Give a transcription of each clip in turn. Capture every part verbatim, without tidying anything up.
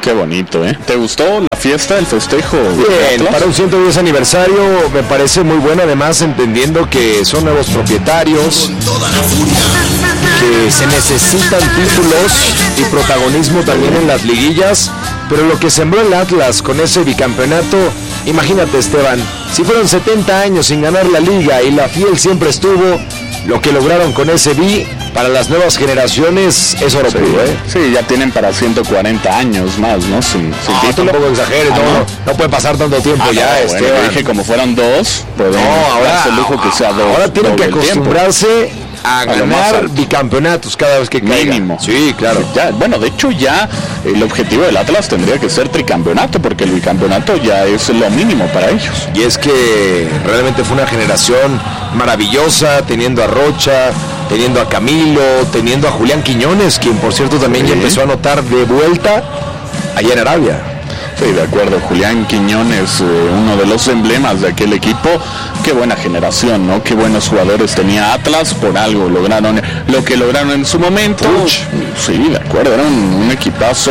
Qué bonito, ¿eh? ¿Te gustó la fiesta, el festejo? Bien, para un ciento diez aniversario me parece muy bueno, además entendiendo que son nuevos propietarios, que se necesitan títulos y protagonismo también en las liguillas, pero lo que sembró el Atlas con ese bicampeonato, imagínate, Esteban, si fueron setenta años sin ganar la liga y la fiel siempre estuvo, lo que lograron con ese bi para las nuevas generaciones es oro puro, ¿eh? Sí, ya tienen para ciento cuarenta años más, ¿no? Sin, sin no, título. Tampoco exageres, ah, no, no, no puede pasar tanto tiempo ah, ya, no, Esteban. Bueno, yo dije como fueron dos, pues no, ahora, el lujo que sea dos. Ahora tienen que acostumbrarse a, a ganar bicampeonatos cada vez que caiga. Mínimo. Sí, claro. Ya, bueno, de hecho ya el objetivo del Atlas tendría que ser tricampeonato, porque el bicampeonato ya es lo mínimo para ellos. Y es que realmente fue una generación maravillosa, teniendo a Rocha, teniendo a Camilo, teniendo a Julián Quiñones, quien por cierto también sí. ya empezó a anotar de vuelta allá en Arabia. Sí, de acuerdo, Julián Quiñones, eh, uno de los emblemas de aquel equipo. Qué buena generación, ¿no? Qué buenos jugadores tenía Atlas, por algo lograron lo que lograron en su momento. Uch. Sí, de acuerdo, era un, un equipazo.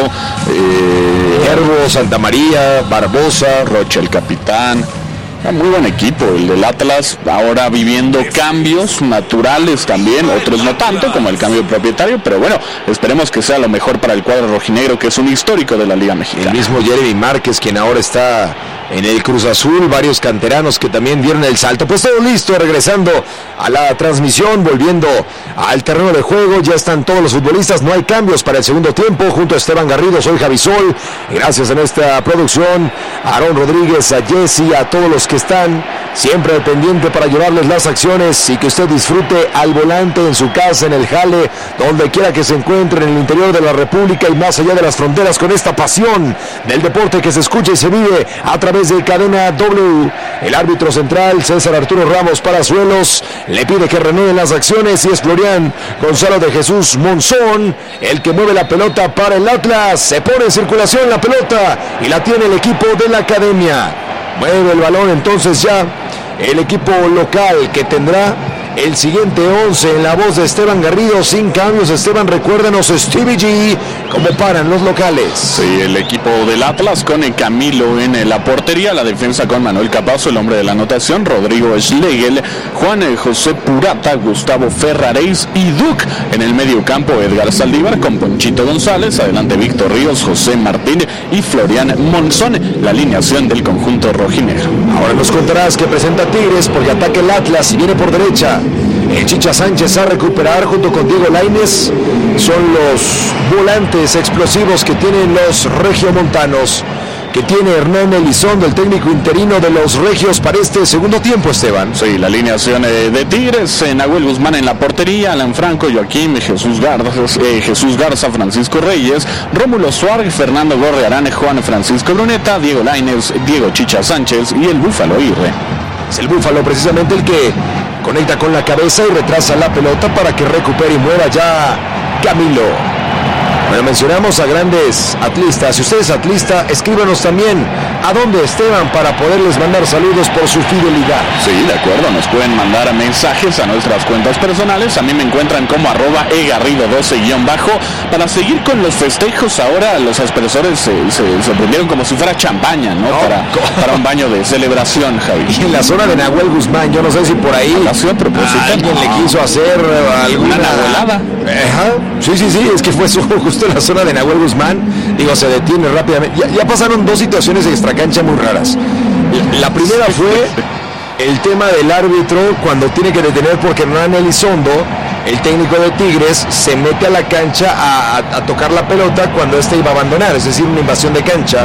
Eh, Herbo, Santa María, Barbosa, Rocha el capitán. Muy buen equipo el del Atlas, ahora viviendo cambios naturales también, otros no tanto como el cambio de propietario, pero bueno, esperemos que sea lo mejor para el cuadro rojinegro, que es un histórico de la Liga Mexicana. El mismo Jeremy Márquez, quien ahora está en el Cruz Azul, varios canteranos que también dieron el salto. Pues todo listo, regresando a la transmisión, volviendo al terreno de juego, ya están todos los futbolistas, no hay cambios para el segundo tiempo. Junto a Esteban Garrido, soy Javi Sol, gracias en esta producción, a Aarón Rodríguez, a Jesse, a todos los que están siempre al pendiente para llevarles las acciones y que usted disfrute al volante en su casa, en el jale, donde quiera que se encuentre en el interior de la República y más allá de las fronteras, con esta pasión del deporte que se escucha y se vive a través de Cadena W. El árbitro central, César Arturo Ramos Palazuelos, le pide que renueven las acciones y es Florian Gonzalo de Jesús Monzón el que mueve la pelota para el Atlas. Se pone en circulación la pelota y la tiene el equipo de la academia. Mueve el balón entonces ya el equipo local, que tendrá el siguiente once en la voz de Esteban Garrido, sin cambios. Esteban, recuérdanos, Stevie G, cómo paran los locales. Sí, el equipo del Atlas con el Camilo en la portería, la defensa con Manuel Capazo, el hombre de la anotación, Rodrigo Schlegel, Juan José Purata, Gustavo Ferraréis y Duc. En el medio campo, Edgar Saldívar con Ponchito González, adelante Víctor Ríos, José Martín y Florian Monzón, la alineación del conjunto rojinegro. Ahora nos contarás que presenta Tigres porque ataca el Atlas y viene por derecha. El Chicha Sánchez a recuperar junto con Diego Lainez. Son los volantes explosivos que tienen los regiomontanos, que tiene Hernán Elizondo, el técnico interino de los regios para este segundo tiempo, Esteban. Sí, la alineación eh, de Tigres, eh, Nahuel Guzmán en la portería, Alan Franco, Joaquín, Jesús Garza, eh, Jesús Garza, Francisco Reyes, Rómulo Suárez, Fernando Gorriarán, Juan Francisco Bruneta, Diego Lainez, Diego Chicha Sánchez y el Búfalo Aguirre. Es el Búfalo precisamente el que conecta con la cabeza y retrasa la pelota para que recupere y mueva ya Camilo. Bueno, mencionamos a grandes atlistas. Si usted es atlista, escríbanos también a dónde, Esteban, para poderles mandar saludos por su fidelidad. Sí, de acuerdo, nos pueden mandar mensajes a nuestras cuentas personales. A mí me encuentran como arroba egarrido doce guión bajo. Para seguir con los festejos, ahora los aspersores se, se sorprendieron como si fuera champaña, ¿no? no para, para un baño de celebración, Javi. Y en la zona de Nahuel Guzmán, yo no sé si por ahí alguien no. le quiso hacer alguna nahuelada. Ajá. Sí, sí, sí, es que fue eso justo en la zona de Nahuel Guzmán. Digo, se detiene rápidamente. Ya, ya pasaron dos situaciones de extracancha muy raras. La primera fue el tema del árbitro cuando tiene que detener porque Hernán Elizondo, el técnico de Tigres, se mete a la cancha a, a, a tocar la pelota cuando éste iba a abandonar, es decir, una invasión de cancha,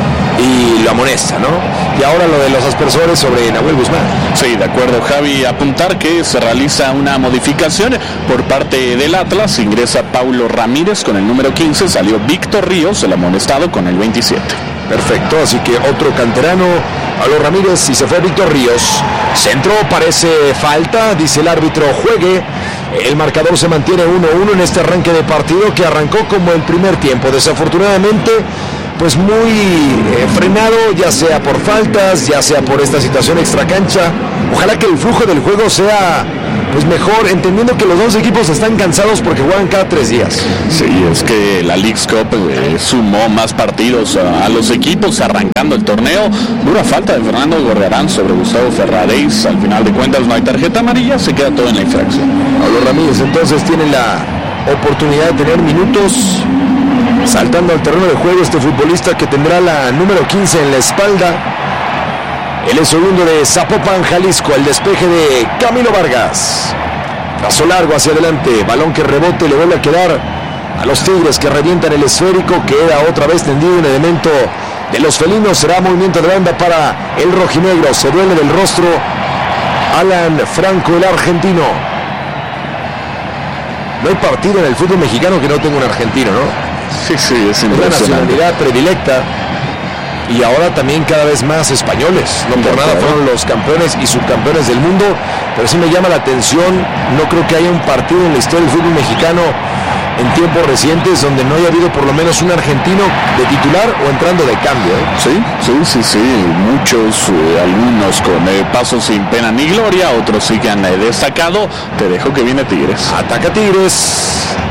y lo amonesta, ¿no? Y ahora lo de los aspersores sobre Nahuel Guzmán. Sí, de acuerdo, Javi. Apuntar que se realiza una modificación por parte del Atlas. Ingresa Paulo Ramírez con el número quince, salió Víctor Ríos, el amonestado, con el veintisiete. Perfecto, así que otro canterano, Paulo Ramírez, y se fue Víctor Ríos. Centro, parece falta, dice el árbitro, juegue. El marcador se mantiene uno uno en este arranque de partido que arrancó como el primer tiempo. Desafortunadamente, pues muy eh, frenado, ya sea por faltas, ya sea por esta situación extracancha. Ojalá que el flujo del juego sea pues mejor, entendiendo que los dos equipos están cansados porque juegan cada tres días. Sí, es que la Leagues Cup eh, sumó más partidos a, a los equipos arrancando el torneo. Dura falta de Fernando Gorriarán sobre Gustavo Ferraréis. Al final de cuentas no hay tarjeta amarilla, se queda todo en la infracción. Pablo Ramírez entonces tiene la oportunidad de tener minutos saltando al terreno de juego este futbolista que tendrá la número quince en la espalda. Él es segundo de Zapopan, Jalisco. El despeje de Camilo Vargas. Paso largo hacia adelante. Balón que rebote, le vuelve a quedar a los Tigres que revientan el esférico. Queda otra vez tendido un elemento de los felinos. Será movimiento de banda para el rojinegro. Se duele del rostro Alan Franco, el argentino. No hay partido en el fútbol mexicano que no tenga un argentino, ¿no? Sí, sí, es una nacionalidad predilecta. Y ahora también cada vez más españoles. No por nada fueron los campeones y subcampeones del mundo, pero sí me llama la atención. No creo que haya un partido en la historia del fútbol mexicano en tiempos recientes donde no haya habido por lo menos un argentino de titular o entrando de cambio, ¿eh? Sí, sí, sí, sí. Muchos, eh, algunos con eh, pasos sin pena ni gloria, otros sí que han eh, destacado. Te dejo que viene Tigres. Ataca Tigres.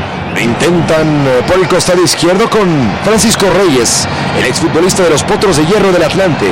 Intentan por el costado izquierdo con Francisco Reyes, el exfutbolista de los Potros de Hierro del Atlante.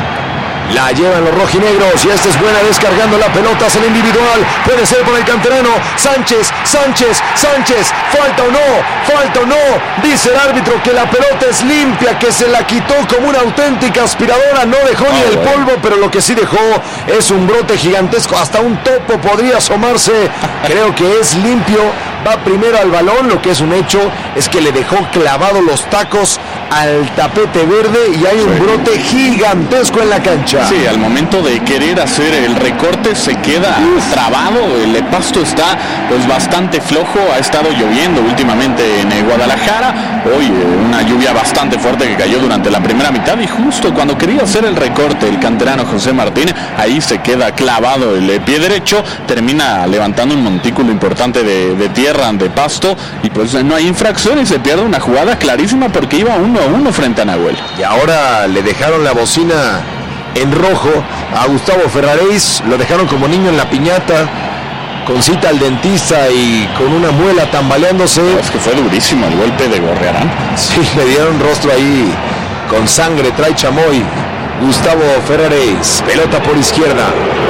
La llevan los rojinegros y esta es buena descargando la pelota hacia el individual. Puede ser por el canterano. Sánchez, Sánchez, Sánchez. Falta o no, falta o no. Dice el árbitro que la pelota es limpia, que se la quitó como una auténtica aspiradora. No dejó oh, ni el bueno. polvo, pero lo que sí dejó es un brote gigantesco. Hasta un topo podría asomarse. Creo que es limpio. Va primero al balón, lo que es un hecho es que le dejó clavado los tacos al tapete verde y hay un sí. brote gigantesco en la cancha. Sí, al momento de querer hacer el recorte se queda Uf. trabado, el pasto está pues bastante flojo, ha estado lloviendo últimamente en Guadalajara, hoy una lluvia bastante fuerte que cayó durante la primera mitad y justo cuando quería hacer el recorte el canterano José Martín, ahí se queda clavado el pie derecho, termina levantando un montículo importante de, de tierra de pasto y pues no hay infracción y se pierde una jugada clarísima porque iba uno a uno frente a Nahuel. Y ahora le dejaron la bocina en rojo a Gustavo Ferraréis, lo dejaron como niño en la piñata, con cita al dentista y con una muela tambaleándose. No, es que fue durísimo el golpe de Gorriarán. Sí, le dieron rostro ahí con sangre, trae chamoy. Gustavo Ferraréis, pelota por izquierda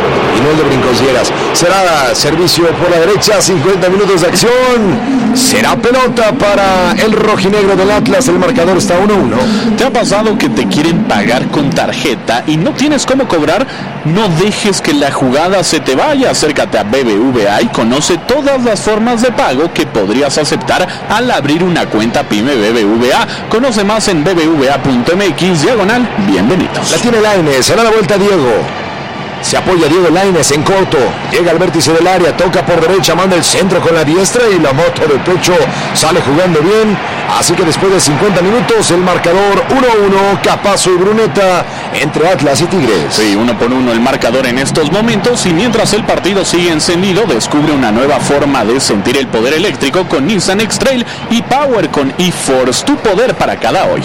y no el de Brincosieras. Será servicio por la derecha, cincuenta minutos de acción. Será pelota para el rojinegro del Atlas. El marcador está uno a uno. ¿Te ha pasado que te quieren pagar con tarjeta y no tienes cómo cobrar? No dejes que la jugada se te vaya. Acércate a B B V A y conoce todas las formas de pago que podrías aceptar al abrir una cuenta PYME B B V A. Conoce más en b b v a punto m x diagonal bienvenidos. La tiene Lainez, se da la vuelta Diego. Se apoya Diego Lainez en corto. Llega al vértice del área, toca por derecha, manda el centro con la diestra y la moto de pecho sale jugando bien. Así que después de cincuenta minutos, el marcador uno a uno, Capazo y Bruneta entre Atlas y Tigres. Sí, uno por uno el marcador en estos momentos y mientras el partido sigue encendido, descubre una nueva forma de sentir el poder eléctrico con Nissan X-Trail y Power con eForce, tu poder para cada hoy.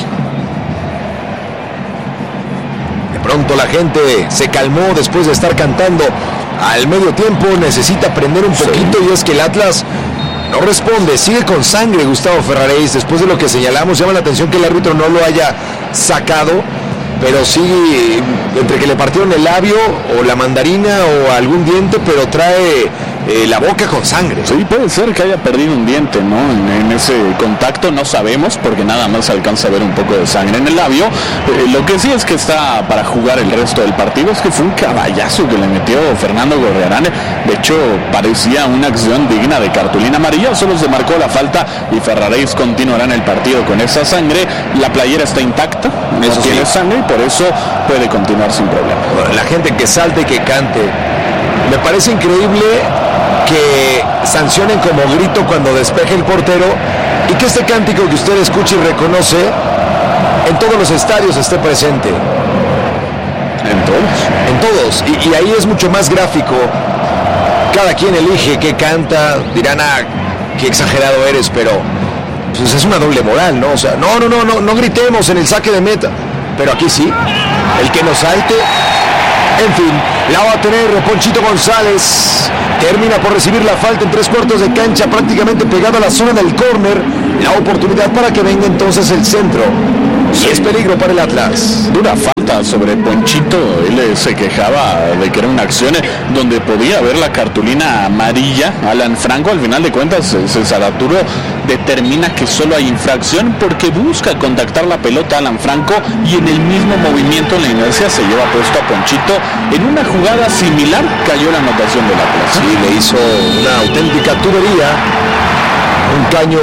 Pronto la gente se calmó después de estar cantando al medio tiempo, necesita prender un poquito sí. y es que el Atlas no responde, sigue con sangre Gustavo Ferraréis, después de lo que señalamos, llama la atención que el árbitro no lo haya sacado, pero sí, entre que le partieron el labio o la mandarina o algún diente, pero trae eh, la boca con sangre. Sí, puede ser que haya perdido un diente, ¿no? En, en ese contacto no sabemos, porque nada más se alcanza a ver un poco de sangre en el labio. Eh, lo que sí es que está para jugar el resto del partido, es que fue un caballazo que le metió Fernando Gorriarán. De hecho, parecía una acción digna de cartulina amarilla, solo se marcó la falta y Ferraréis continuará en el partido con esa sangre. La playera está intacta, no eso tiene sí. sangre y por eso puede continuar sin problema. La gente que salte y que cante. Me parece increíble que sancionen como grito cuando despeje el portero y que este cántico que usted escucha y reconoce en todos los estadios esté presente. En todos. En todos. Y, y ahí es mucho más gráfico. Cada quien elige qué canta. Dirán, ah, qué exagerado eres, pero pues es una doble moral, ¿no? O sea, no, no, no, no, no gritemos en el saque de meta. Pero aquí sí. El que nos salte En fin, la va a tener Ponchito González. Termina por recibir la falta en tres cuartos de cancha, prácticamente pegado a la zona del córner. La oportunidad para que venga entonces el centro. Y es peligro para el Atlas. Dura falta sobre Ponchito. Él se quejaba de que era una acción donde podía haber la cartulina amarilla. Alan Franco, al final de cuentas, César Arturo determina que solo hay infracción porque busca contactar la pelota a Alan Franco y en el mismo movimiento, en la inercia, se lleva puesto a Ponchito. En una jugada similar cayó la anotación del Atlas. Sí, le hizo una auténtica tubería. Un caño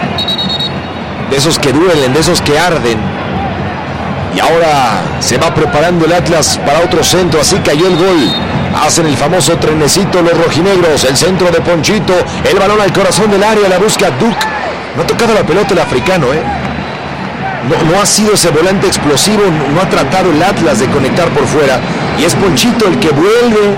de esos que duelen, de esos que arden. Y ahora se va preparando el Atlas para otro centro, así cayó el gol. Hacen el famoso trenecito los rojinegros, el centro de Ponchito, el balón al corazón del área, la busca Duke. No ha tocado la pelota el africano, ¿eh? No, no ha sido ese volante explosivo, no, no ha tratado el Atlas de conectar por fuera. Y es Ponchito el que vuelve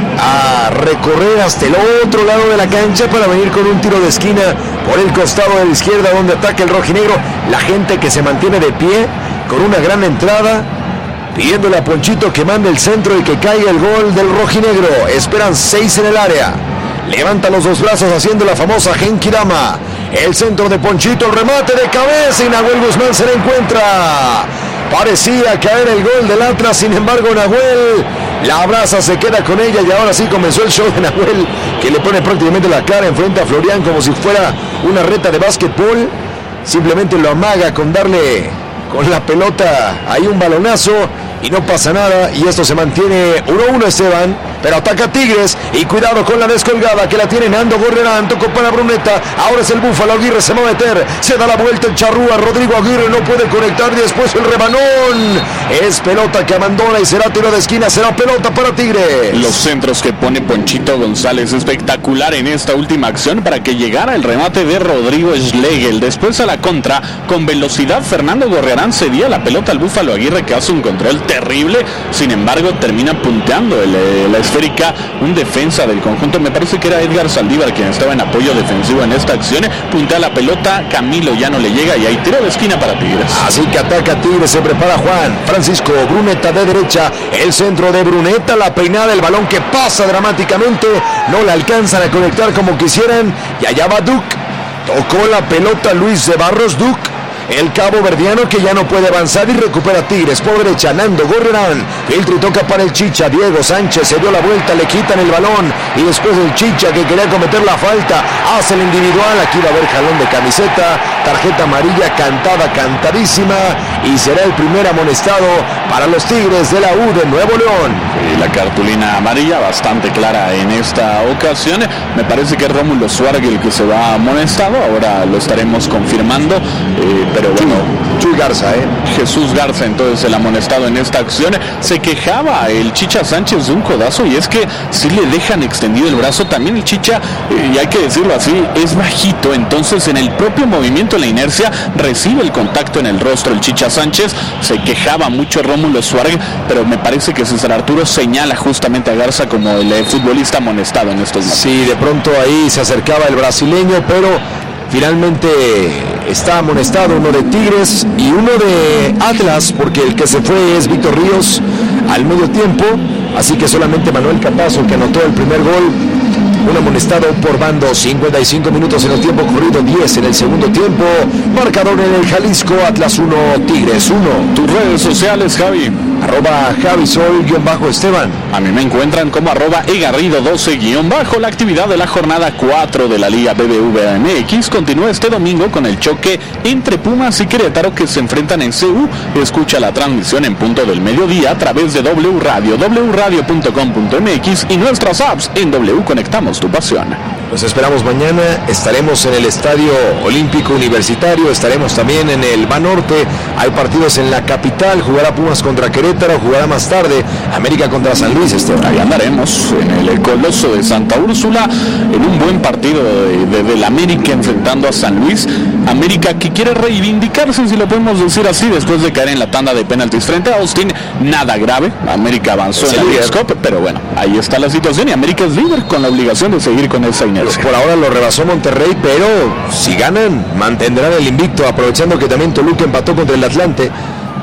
a recorrer hasta el otro lado de la cancha para venir con un tiro de esquina por el costado de la izquierda donde ataca el rojinegro. La gente que se mantiene de pie con una gran entrada, pidiéndole a Ponchito que mande el centro y que caiga el gol del rojinegro. Esperan seis en el área. Levanta los dos brazos haciendo la famosa Genki Dama. El centro de Ponchito, el remate de cabeza y Nahuel Guzmán se la encuentra. Parecía caer el gol del Atlas, sin embargo Nahuel la abraza, se queda con ella y ahora sí comenzó el show de Nahuel, que le pone prácticamente la cara enfrente a Florian como si fuera una reta de básquetbol. Simplemente lo amaga con darle con la pelota ahí un balonazo y no pasa nada y esto se mantiene uno a uno, Esteban, pero ataca Tigres y cuidado con la descolgada que la tiene Nando Gorriarán, tocó para Bruneta, ahora es el Búfalo Aguirre, se va a meter, se da la vuelta el charrúa, Rodrigo Aguirre no puede conectar y después el rebanón, es pelota que abandona y será tiro de esquina, será pelota para Tigres. Los centros que pone Ponchito González, espectacular en esta última acción para que llegara el remate de Rodrigo Schlegel, después a la contra, con velocidad Fernando Gorriarán cedía la pelota al Búfalo Aguirre que hace un control terrible, sin embargo termina punteando el, eh, la esférica un defensa del conjunto, me parece que era Edgar Saldívar quien estaba en apoyo defensivo en esta acción, puntea la pelota, Camilo ya no le llega y hay tiro de esquina para Tigres. Así que ataca Tigres, se prepara Juan Francisco Bruneta de derecha, el centro de Bruneta, la peinada, el balón que pasa dramáticamente, no la alcanzan a conectar como quisieran y allá va Duke, tocó la pelota Luis de Barros, Duke, el cabo verdiano que ya no puede avanzar y recupera Tigres por derecha, Nando Gorriarán, filtra y toca para el Chicha, Diego Sánchez se dio la vuelta, le quitan el balón y después el Chicha que quería cometer la falta, hace el individual, aquí va a haber jalón de camiseta, tarjeta amarilla cantada, cantadísima y será el primer amonestado para los Tigres de la U de Nuevo León. Y la cartulina amarilla bastante clara en esta ocasión, me parece que es Rómulo Suárez el que se va amonestado, ahora lo estaremos confirmando, eh, pero bueno, Chuy Garza, ¿eh? Jesús Garza, entonces el amonestado en esta acción. Se quejaba el Chicha Sánchez de un codazo y es que si le dejan extendido el brazo, también el Chicha, eh, y hay que decirlo así, es bajito, entonces en el propio movimiento, la inercia, recibe el contacto en el rostro el Chicha Sánchez. Se quejaba mucho Rómulo Suárez, pero me parece que César Arturo señala justamente a Garza como el eh, futbolista amonestado en estos momentos. Sí, de pronto ahí se acercaba el brasileño, pero finalmente está amonestado uno de Tigres y uno de Atlas, porque el que se fue es Víctor Ríos al medio tiempo, así que solamente Manuel Capazo, el que anotó el primer gol, un amonestado por bando. Cincuenta y cinco minutos en el tiempo corrido, diez en el segundo tiempo, marcador en el Jalisco, Atlas uno, Tigres uno. Tus redes sociales, Javi. Arroba Javi Sol guión bajo Esteban. A mí me encuentran como arroba Egarrido doce guión bajo. La actividad de la jornada cuatro de la Liga B B V A M X continúa este domingo con el choque entre Pumas y Querétaro que se enfrentan en C U. Escucha la transmisión en punto del mediodía a través de W Radio, w radio punto com punto m x y nuestras apps en W Conectamos tu pasión. Los esperamos mañana, estaremos en el Estadio Olímpico Universitario, estaremos también en el Banorte, hay partidos en la capital, jugará Pumas contra Querétaro, jugará más tarde América contra San Luis, Esteban. Ahí andaremos en el Coloso de Santa Úrsula, en un buen partido de, de, del América enfrentando a San Luis. América que quiere reivindicarse, si lo podemos decir así, después de caer en la tanda de penaltis frente a Austin. Nada grave, América avanzó es en la Leagues Cup, pero bueno, ahí está la situación y América es líder con la obligación de seguir con esa inercia. Por ahora lo rebasó Monterrey, pero si ganan, mantendrán el invicto, aprovechando que también Toluca empató contra el Atlante.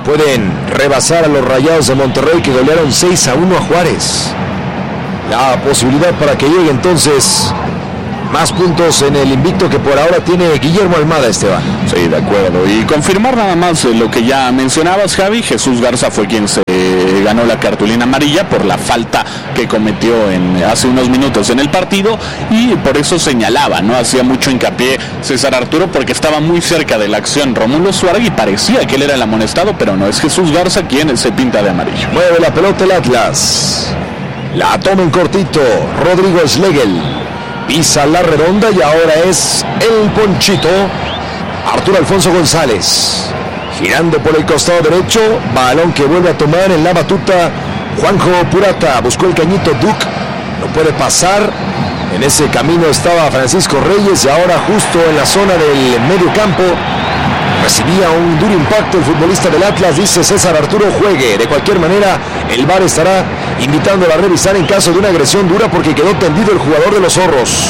pueden rebasar a los Rayados de Monterrey, que golearon seis a uno a Juárez. La posibilidad para que llegue entonces más puntos en el invicto que por ahora tiene Guillermo Almada, Esteban. Sí, de acuerdo. Y confirmar nada más lo que ya mencionabas, Javi. Jesús Garza fue quien se ganó la cartulina amarilla por la falta que cometió en, hace unos minutos en el partido, y por eso señalaba, ¿no? Hacía mucho hincapié César Arturo porque estaba muy cerca de la acción Rómulo Suárez y parecía que él era el amonestado, pero no, es Jesús Garza quien se pinta de amarillo. Mueve la pelota el Atlas. La toma en cortito Rodrigo Schlegel. Pisa la redonda y ahora es el Ponchito. Arturo Alfonso González. Girando por el costado derecho. Balón que vuelve a tomar en la batuta Juanjo Purata. Buscó el cañito Duke. No puede pasar. En ese camino estaba Francisco Reyes y ahora justo en la zona del medio campo recibía un duro impacto el futbolista del Atlas. Dice César Arturo, juegue. De cualquier manera, el V A R estará invitándola a revisar en caso de una agresión dura porque quedó tendido el jugador de los Zorros.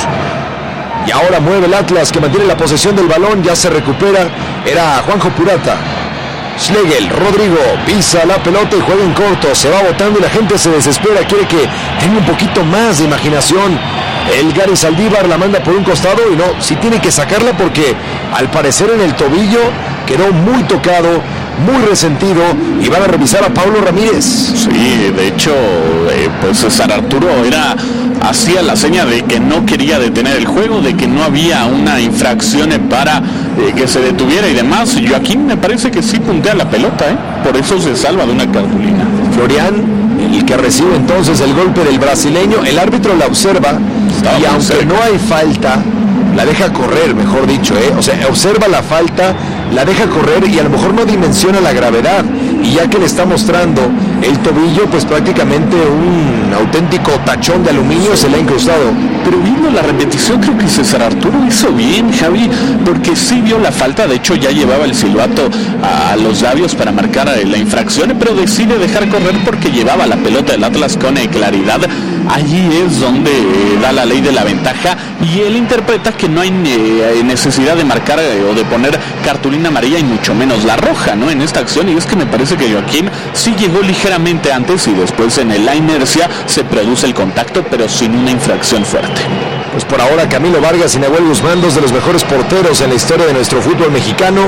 Y ahora mueve el Atlas, que mantiene la posesión del balón. Ya se recupera. Era Juanjo Purata. Schlegel, Rodrigo, pisa la pelota y juega en corto. Se va botando y la gente se desespera. Quiere que tenga un poquito más de imaginación. El Gary Saldívar la manda por un costado y no, sí tiene que sacarla porque al parecer en el tobillo quedó muy tocado, muy resentido, y van a revisar a Pablo Ramírez. Sí, de hecho, eh, pues César Arturo era hacía la seña de que no quería detener el juego, de que no había una infracción para eh, que se detuviera y demás. Joaquín me parece que sí puntea la pelota, ¿eh? Por eso se salva de una cartulina. Florian, el que recibe entonces el golpe del brasileño, el árbitro la observa. Estaba y aunque cerca. No hay falta, la deja correr, mejor dicho, ¿eh? O sea, observa la falta, la deja correr y a lo mejor no dimensiona la gravedad. Y ya que le está mostrando el tobillo, pues prácticamente un auténtico tachón de aluminio se le ha incrustado. Pero viendo la repetición, creo que César Arturo hizo bien, Javi, porque sí vio la falta. De hecho, ya llevaba el silbato a los labios para marcar la infracción, pero decide dejar correr porque llevaba la pelota del Atlas con claridad. Allí es donde da la ley de la ventaja y él interpreta que no hay necesidad de marcar o de poner cartulina amarilla y mucho menos la roja, ¿no? En esta acción, y es que me parece que Joaquín sí llegó ligeramente antes y después en la inercia se produce el contacto, pero sin una infracción fuerte. Pues por ahora Camilo Vargas y Nahuel Guzmán, dos de los mejores porteros en la historia de nuestro fútbol mexicano,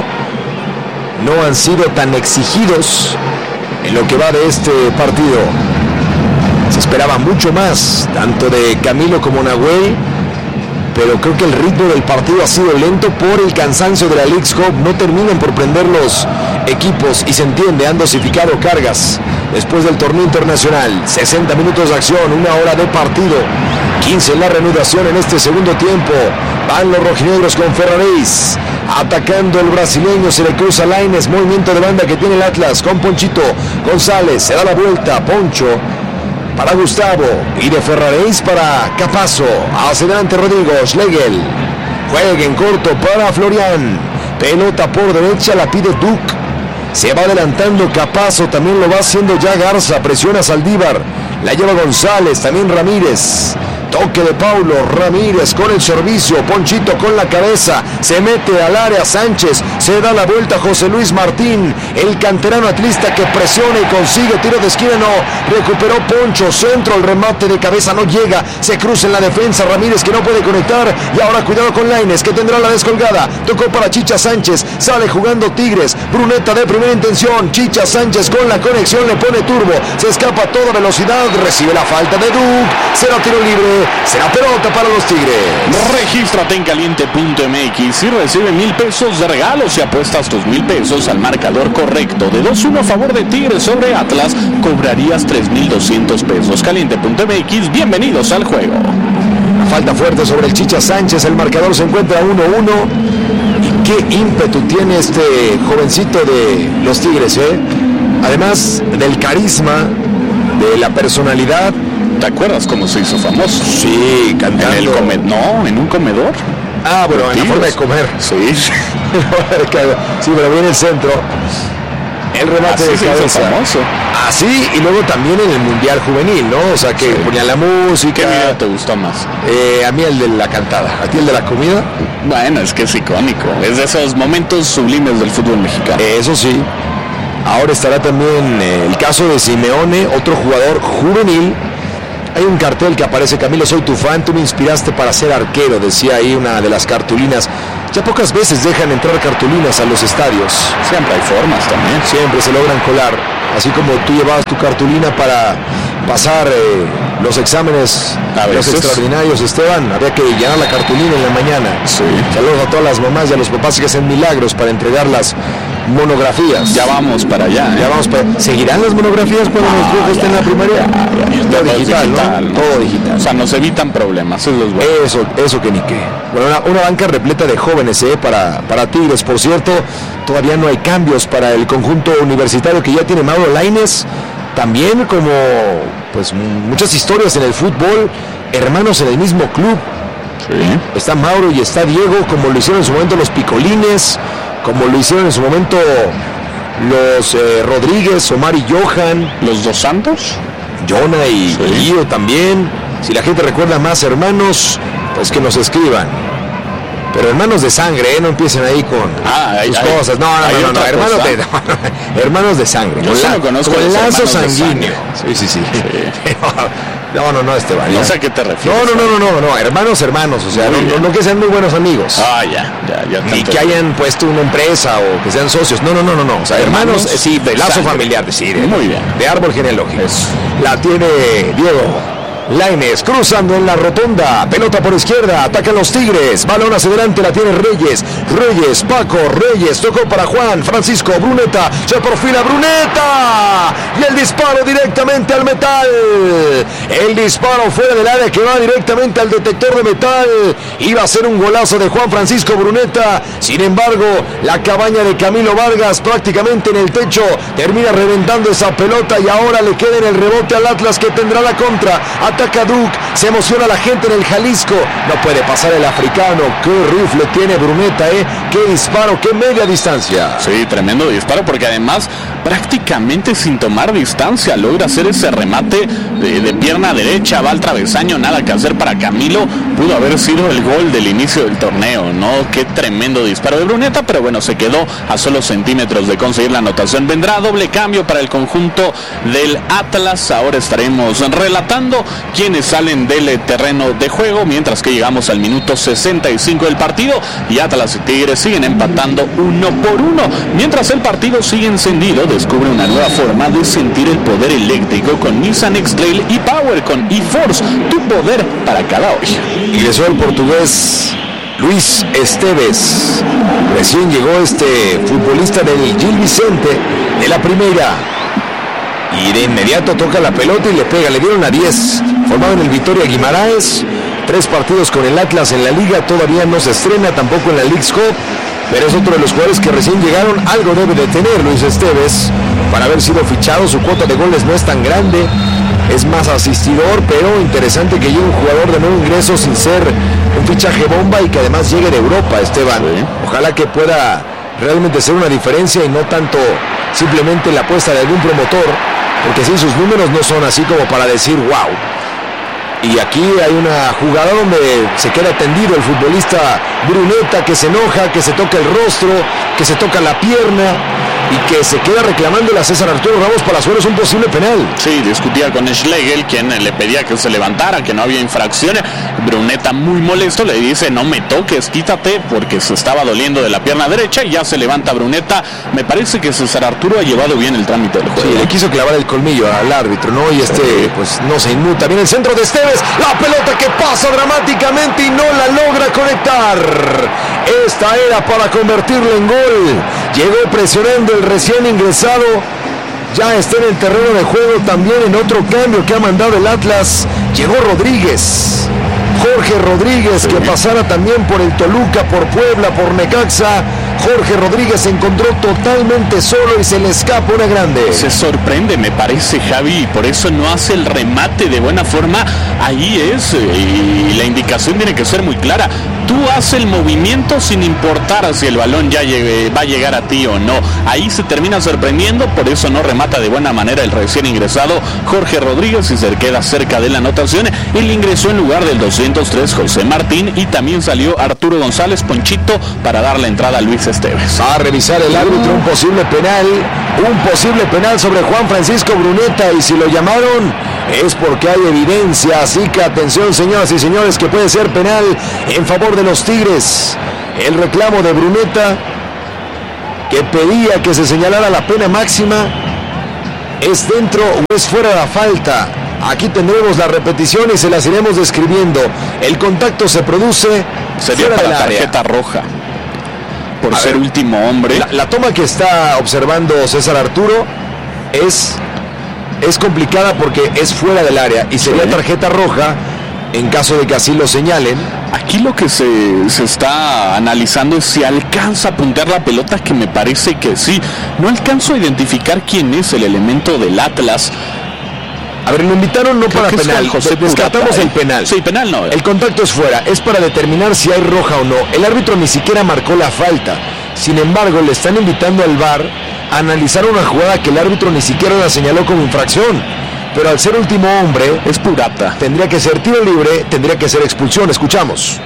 no han sido tan exigidos en lo que va de este partido. Se esperaba mucho más, tanto de Camilo como Nahuel, pero creo que el ritmo del partido ha sido lento por el cansancio de la Leagues Cup. No terminan por prender los equipos y se entiende, han dosificado cargas después del torneo internacional. sesenta minutos de acción, una hora de partido, quince en la reanudación en este segundo tiempo. Van los rojinegros con Ferraréis, atacando el brasileño, se le cruza Lainez, movimiento de banda que tiene el Atlas con Ponchito González, se da la vuelta, Poncho para Gustavo y de Ferraréis para Capazo. Hacia adelante Rodrigo Schlegel. Juega en corto para Florian. Pelota por derecha, la pide Duke. Se va adelantando Capazo, también lo va haciendo ya Garza. Presiona Saldívar. La lleva González, también Ramírez. Toque de Paulo Ramírez con el servicio. Ponchito con la cabeza. Se mete al área Sánchez. Se da la vuelta José Luis Martín. El canterano atlista que presiona y consigue tiro de esquina. No. Recuperó Poncho. Centro. El remate de cabeza no llega. Se cruza en la defensa. Ramírez que no puede conectar. Y ahora cuidado con Lainez que tendrá la descolgada. Tocó para Chicha Sánchez. Sale jugando Tigres. Bruneta de primera intención. Chicha Sánchez con la conexión. Le pone turbo. Se escapa a toda velocidad. Recibe la falta de Duke. Será tiro libre. Será pelota para los Tigres. Regístrate en caliente punto m x y recibe mil pesos de regalo si apuestas tus mil pesos al marcador correcto de dos uno a favor de Tigres sobre Atlas. Cobrarías tres mil doscientos pesos. caliente punto m x, bienvenidos al juego. Falta fuerte sobre el Chicha Sánchez. El marcador se encuentra uno uno. Y qué ímpetu tiene este jovencito de los Tigres, ¿eh? Además del carisma, de la personalidad. ¿Te acuerdas cómo se hizo famoso? Sí, cantando. ¿En el come- no, en un comedor. Ah, bueno, en la forma de comer. Sí. Sí, pero viene el centro. El remate así de se cabeza. hizo famoso. Así, y luego también en el Mundial Juvenil, ¿no? O sea, que sí. Ponía la música. ¿Qué video te gustó más? Eh, a mí el de la cantada. ¿A ti el de la comida? Bueno, es que es icónico. Es de esos momentos sublimes del fútbol mexicano. Eso sí. Ahora estará también eh, el caso de Simeone, otro jugador juvenil. Hay un cartel que aparece: Camilo, soy tu fan, tú me inspiraste para ser arquero, decía ahí una de las cartulinas. Ya pocas veces dejan entrar cartulinas a los estadios. Siempre hay formas también. Siempre se logran colar. Así como tú llevabas tu cartulina para pasar eh, los exámenes, los extraordinarios, Esteban, había que llenar la cartulina en la mañana. Sí. Saludos a todas las mamás y a los papás que hacen milagros para entregar las monografías. Ya vamos para allá. ¿eh? Ya vamos para... ¿Seguirán las monografías cuando ah, nuestro hijo esté en la primaria? Ya, ya, ya, todo ya, digital, digital, ¿no? ¿no? Todo digital. O sea, nos evitan problemas. Eso es bueno. Eso, eso que ni qué. Bueno, una, una banca repleta de jóvenes, ¿eh? Para, para Tigres, por cierto. Todavía no hay cambios para el conjunto universitario que ya tiene Mauro Lainez. También como pues muchas historias en el fútbol, hermanos en el mismo club. Sí. Está Mauro y está Diego, como lo hicieron en su momento los Picolines, como lo hicieron en su momento los eh, Rodríguez, Omar y Johan. ¿Los dos Santos? Jonah y sí. Guido también. Si la gente recuerda más hermanos, pues que nos escriban. Pero hermanos de sangre, ¿eh? No empiecen ahí con ah, hay, sus hay, cosas. No, no, no, no, no. Hermanos, de, no, hermanos de sangre. Yo con, la, conozco con lazo sanguíneo. Sí, sí, sí. sí. No, no, no, Esteban. No sé a qué te refieres. No, no, no, no, no, no, hermanos, hermanos. O sea, no, no, no que sean muy buenos amigos. Ah, ya, ya, ya. Ni que hayan puesto una empresa o que sean socios. No, no, no, no, no. O sea, hermanos, hermanos sí, de lazo sangre. familiar, decir. Muy bien. De árbol genealógico. Es. La tiene Diego Lainez cruzando en la rotonda, pelota por izquierda, atacan los Tigres, balón hacia adelante, la tiene Reyes, Reyes, Paco, Reyes, tocó para Juan, Francisco, Bruneta, se perfila Bruneta, y el disparo directamente al metal, el disparo fuera del área que va directamente al detector de metal, iba a ser un golazo de Juan Francisco Bruneta, sin embargo, la cabaña de Camilo Vargas prácticamente en el techo, termina reventando esa pelota y ahora le queda en el rebote al Atlas que tendrá la contra. Ataca Duke, se emociona la gente en el Jalisco, no puede pasar el africano, qué rifle tiene Bruneta, eh, qué disparo, qué media distancia. Sí, tremendo disparo porque además prácticamente sin tomar distancia logra hacer ese remate de, de pierna derecha, va al travesaño, nada que hacer para Camilo, pudo haber sido el gol del inicio del torneo, ¿no? Qué tremendo disparo de Bruneta, pero bueno, se quedó a solo centímetros de conseguir la anotación. Vendrá doble cambio para el conjunto del Atlas, ahora estaremos relatando quienes salen del terreno de juego, mientras que llegamos al minuto sesenta y cinco del partido y Atlas y Tigres siguen empatando uno por uno. Mientras el partido sigue encendido, descubre una nueva forma de sentir el poder eléctrico con Nissan X-Trail e-Power con e-Force, tu poder para cada hoy. Ingresó el portugués Luis Esteves, recién llegó este futbolista del Gil Vicente de la primera. Y de inmediato toca la pelota y le pega, le dieron a diez, formado en el Vitoria Guimaraes, tres partidos con el Atlas en la liga, todavía no se estrena, tampoco en la Leagues Cup, pero es otro de los jugadores que recién llegaron, algo debe de tener Luis Esteves, para haber sido fichado, su cuota de goles no es tan grande, es más asistidor, pero interesante que llegue un jugador de nuevo ingreso sin ser un fichaje bomba y que además llegue de Europa, Esteban, sí. Ojalá que pueda realmente ser una diferencia y no tanto simplemente la apuesta de algún promotor, porque sí, sus números no son así como para decir wow. Y aquí hay una jugada donde se queda tendido el futbolista Bruneta, que se enoja, que se toca el rostro, que se toca la pierna y que se queda reclamando a César Arturo Ramos Palazuelos un posible penal. Sí, discutía con Schlegel, quien le pedía que se levantara, que no había infracción. Bruneta, muy molesto, le dice: no me toques, quítate, porque se estaba doliendo de la pierna derecha, y ya se levanta Bruneta. Me parece que César Arturo ha llevado bien el trámite del juego. Sí, le quiso clavar el colmillo al árbitro, ¿no? Y este, sí. pues no se inmuta. Viene el centro de Esteves, la pelota que pasa dramáticamente y no la logra conectar. Esta era para convertirla en gol. Llegó presionando el recién ingresado. Ya está en el terreno de juego también en otro cambio que ha mandado el Atlas. Llegó Rodríguez. Jorge Rodríguez, que pasara también por el Toluca, por Puebla, por Necaxa. Jorge Rodríguez se encontró totalmente solo y se le escapa una grande. Se sorprende, me parece, Javi, y por eso no hace el remate de buena forma. Ahí es, y la indicación tiene que ser muy clara. tú haces el movimiento sin importar si el balón ya llegue, va a llegar a ti o no. Ahí se termina sorprendiendo, por eso no remata de buena manera el recién ingresado Jorge Rodríguez y se queda cerca de la anotación. Él ingresó en lugar del doscientos tres José Martín y también salió Arturo González Ponchito para dar la entrada a Luis Esteves. Va a revisar el árbitro un posible penal, un posible penal sobre Juan Francisco Bruneta, y si lo llamaron es porque hay evidencia, así que atención señoras y señores, que puede ser penal en favor de los Tigres. El reclamo de Bruneta, que pedía que se señalara la pena máxima, ¿es dentro o es fuera de la falta? Aquí tendremos la repetición y se las iremos describiendo. El contacto se produce Sería fuera para del la área. Tarjeta roja por A ser ver, último hombre. La, la toma que está observando César Arturo es, es complicada porque es fuera del área y sería Sí. tarjeta roja en caso de que así lo señalen. Aquí lo que se, se está analizando es si alcanza a puntear la pelota, que me parece que sí. No alcanzo a identificar quién es el elemento del Atlas. A ver, lo invitaron no Creo para que es penal, Juan José descartamos Purata, el ¿eh? penal. Sí, penal no. El contacto es fuera, es para determinar si hay roja o no. El árbitro ni siquiera marcó la falta. Sin embargo, le están invitando al V A R a analizar una jugada que el árbitro ni siquiera la señaló como infracción. Pero al ser último hombre, Es Purata. tendría que ser tiro libre, tendría que ser expulsión. Escuchamos.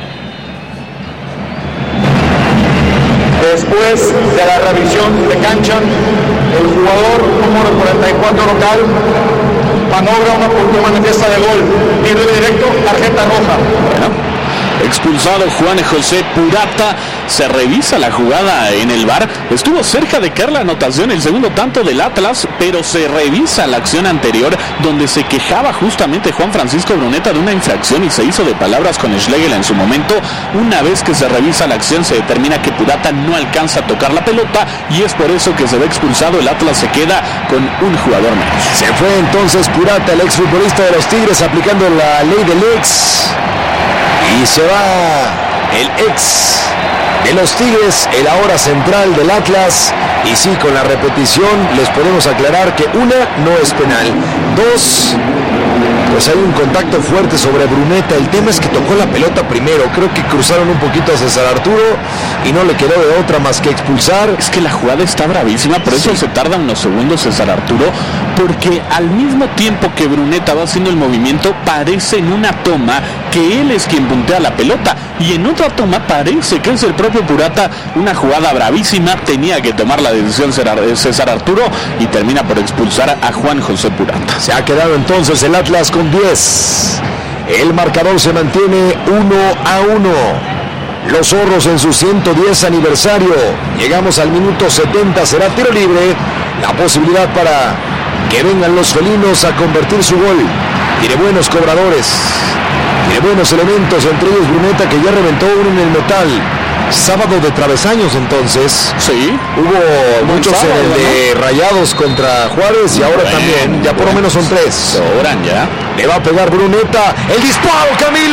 Después de la revisión de cancha, el jugador número cuarenta y cuatro local maniobra una oportuna manifiesta de gol. Tiro directo, tarjeta roja. Bueno, expulsado Juan José Purata. Se revisa la jugada en el V A R. Estuvo cerca de caer la anotación, el segundo tanto del Atlas, pero se revisa la acción anterior donde se quejaba justamente Juan Francisco Bruneta de una infracción y se hizo de palabras con Schlegel en su momento. Una vez que se revisa la acción se determina que Purata no alcanza a tocar la pelota y es por eso que se ve expulsado. El Atlas se queda con un jugador menos. Se fue entonces Purata, el exfutbolista de los Tigres, aplicando la ley del ex. Y se va el ex de los Tigres, el ahora central del Atlas. Y sí, con la repetición les podemos aclarar que una, no es penal. Dos, pues hay un contacto fuerte sobre Bruneta. El tema es que tocó la pelota primero. Creo que cruzaron un poquito a César Arturo y no le quedó de otra más que expulsar. Es que la jugada está bravísima, por eso Sí. se tarda unos segundos César Arturo, porque al mismo tiempo que Bruneta va haciendo el movimiento, parece en una toma que él es quien puntea la pelota, y en otra toma parece que es el propio Purata. Una jugada bravísima, tenía que tomar la decisión César Arturo y termina por expulsar a Juan José Purata. Se ha quedado entonces el Atlas con diez. El marcador se mantiene uno a uno. Los zorros en su ciento diez aniversario. Llegamos al minuto setenta, será tiro libre. La posibilidad para que vengan los felinos a convertir su gol. Tiene buenos cobradores, tiene buenos elementos, entre ellos Bruneta, que ya reventó uno en el metal. Sábado de travesaños entonces. Sí, Hubo Buen muchos sábado, en el de Rayados contra Juárez y ahora Bueno, también, ya por lo menos son tres. sobran ya. Le va a pegar Bruneta. El disparo, Camilo.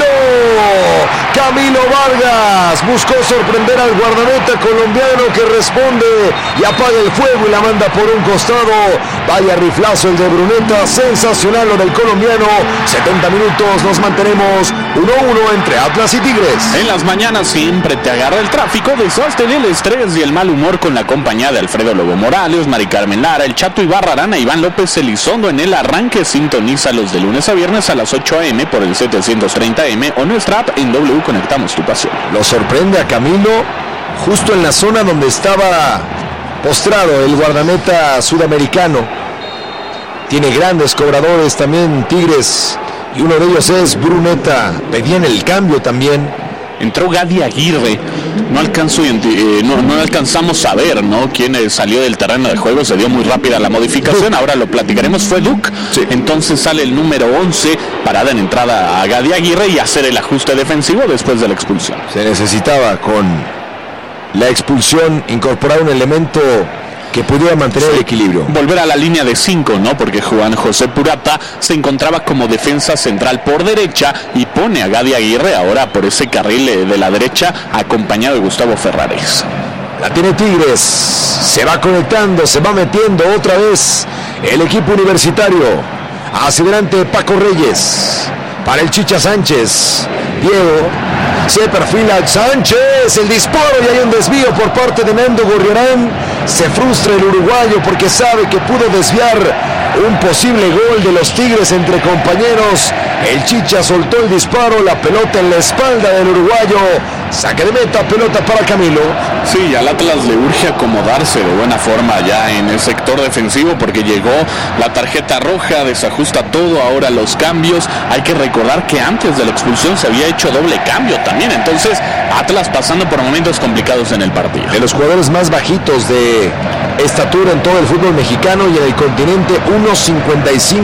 Camilo Vargas buscó sorprender al guardameta colombiano, que responde y apaga el fuego y la manda por un costado. Vaya riflazo el de Bruneta. Sensacional lo del colombiano. setenta minutos, nos mantenemos uno a uno entre Atlas y Tigres. En las mañanas siempre te agarra el tráfico, desastre, el estrés y el mal humor con la compañía de Alfredo Lobo Morales, Mari Carmen Lara, el Chato Ibarra Arana, Iván López Elizondo en el arranque. Sintonízalos de lunes a viernes a las ocho a eme por el setecientos treinta eme o nuestra app en W Conectamos tu Pasión. Lo sorprende a Camilo justo en la zona donde estaba postrado el guardameta sudamericano. Tiene grandes cobradores también Tigres y uno de ellos es Bruneta. Pedían el cambio también. Entró Gadi Aguirre, no, alcanzo, eh, no, no alcanzamos a ver, ¿no?, quién eh, salió del terreno de juego. Se dio muy rápida la modificación, ahora lo platicaremos. Fue Duke, Sí. Entonces sale el número once para dar entrada a Gadi Aguirre y hacer el ajuste defensivo después de la expulsión. Se necesitaba con la expulsión incorporar un elemento que pudiera mantener el equilibrio. Volver a la línea de cinco, ¿no? Porque Juan José Purata se encontraba como defensa central por derecha y pone a Gadi Aguirre ahora por ese carril eh, de la derecha, acompañado de Gustavo Ferrares. La tiene Tigres, se va conectando, se va metiendo otra vez el equipo universitario. Hacia adelante Paco Reyes, para el Chicha Sánchez. Diego Se perfila Sánchez, el disparo y hay un desvío por parte de Nando Gorriarán. Se frustra el uruguayo porque sabe que pudo desviar un posible gol de los Tigres entre compañeros. El Chicha soltó el disparo, la pelota en la espalda del uruguayo. Saque de meta, pelota para Camilo. Sí, al Atlas le urge acomodarse de buena forma ya en el sector defensivo porque llegó la tarjeta roja, desajusta todo, ahora los cambios. Hay que recordar que antes de la expulsión se había hecho doble cambio también, entonces Atlas pasando por momentos complicados en el partido. De los jugadores más bajitos de estatura en todo el fútbol mexicano y en el continente, uno cincuenta y cinco